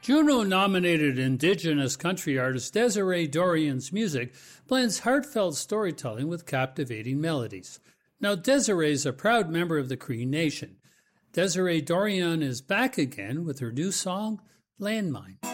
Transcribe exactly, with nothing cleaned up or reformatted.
Juno-nominated Indigenous country artist Desiree Dorian's music blends heartfelt storytelling with captivating melodies. Now, Desiree is a proud member of the Cree Nation. Desiree Dorian is back again with her new song, Landmine.